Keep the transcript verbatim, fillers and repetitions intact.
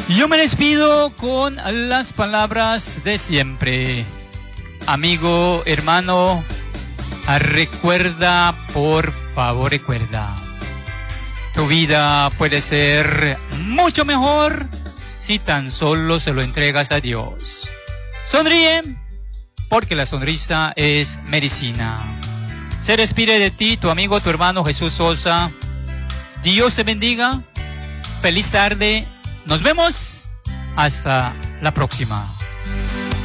Yo me despido con las palabras de siempre. Amigo, hermano, recuerda, por favor, recuerda. Tu vida puede ser mucho mejor si tan solo se lo entregas a Dios. Sonríe, porque la sonrisa es medicina. Se despide de ti tu amigo, tu hermano Jesús Sosa. Dios te bendiga. Feliz tarde. Nos vemos. Hasta la próxima.